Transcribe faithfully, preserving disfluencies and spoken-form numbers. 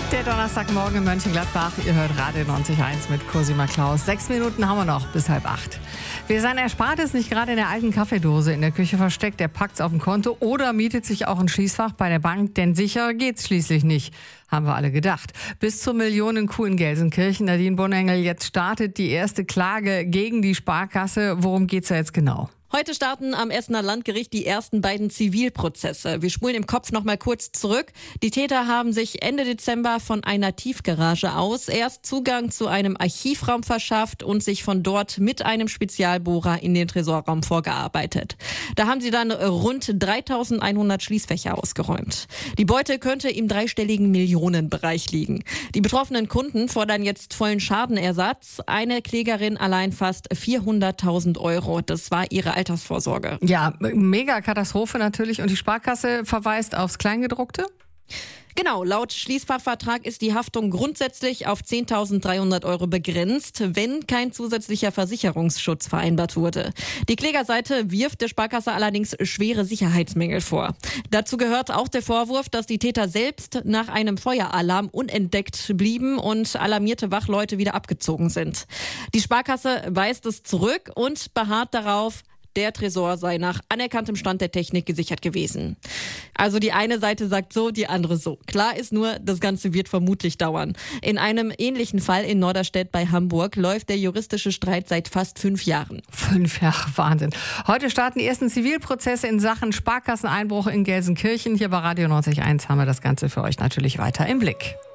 Der Donnerstagmorgen in Mönchengladbach. Ihr hört Radio neunzig Komma eins mit Cosima Klaus. Sechs Minuten haben wir noch bis halb acht. Wer sein Erspartes nicht gerade in der alten Kaffeedose in der Küche versteckt, der packt's auf dem Konto oder mietet sich auch ein Schließfach bei der Bank, denn sicher geht's schließlich nicht. Haben wir alle gedacht. Bis zur Millionenkuh in Gelsenkirchen. Nadine Bonengel, jetzt startet die erste Klage gegen die Sparkasse. Worum geht's da jetzt genau? Heute starten am Essener Landgericht die ersten beiden Zivilprozesse. Wir spulen im Kopf noch mal kurz zurück. Die Täter haben sich Ende Dezember von einer Tiefgarage aus erst Zugang zu einem Archivraum verschafft und sich von dort mit einem Spezialbohrer in den Tresorraum vorgearbeitet. Da haben sie dann rund dreitausendeinhundert Schließfächer ausgeräumt. Die Beute könnte im dreistelligen Millionenbereich liegen. Die betroffenen Kunden fordern jetzt vollen Schadenersatz. Eine Klägerin allein fast vierhunderttausend Euro. Das war ihre Altersvorsorge. Ja, mega Katastrophe natürlich. Und die Sparkasse verweist aufs Kleingedruckte? Genau, laut Schließfachvertrag ist die Haftung grundsätzlich auf zehntausenddreihundert Euro begrenzt, wenn kein zusätzlicher Versicherungsschutz vereinbart wurde. Die Klägerseite wirft der Sparkasse allerdings schwere Sicherheitsmängel vor. Dazu gehört auch der Vorwurf, dass die Täter selbst nach einem Feueralarm unentdeckt blieben und alarmierte Wachleute wieder abgezogen sind. Die Sparkasse weist es zurück und beharrt darauf, der Tresor sei nach anerkanntem Stand der Technik gesichert gewesen. Also die eine Seite sagt so, die andere so. Klar ist nur, das Ganze wird vermutlich dauern. In einem ähnlichen Fall in Norderstedt bei Hamburg läuft der juristische Streit seit fast fünf Jahren. Fünf Jahre, Wahnsinn. Heute starten die ersten Zivilprozesse in Sachen Sparkasseneinbruch in Gelsenkirchen. Hier bei Radio neunzig Komma eins haben wir das Ganze für euch natürlich weiter im Blick.